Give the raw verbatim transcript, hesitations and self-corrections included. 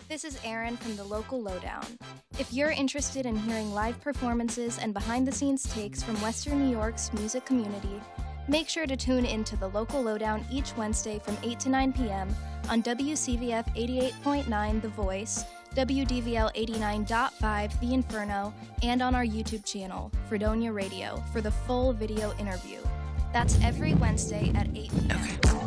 This is Erin from the Local Lowdown. If you're interested in hearing live performances and behind-the-scenes takes from Western New York's music community, make sure to tune into the Local Lowdown each Wednesday from eight to nine p.m. on W C V F eighty-eight point nine The Voice, W D V L eighty-nine point five The Inferno, and on our YouTube channel, Fredonia Radio, for the full video interview. That's every Wednesday at eight p.m. Okay.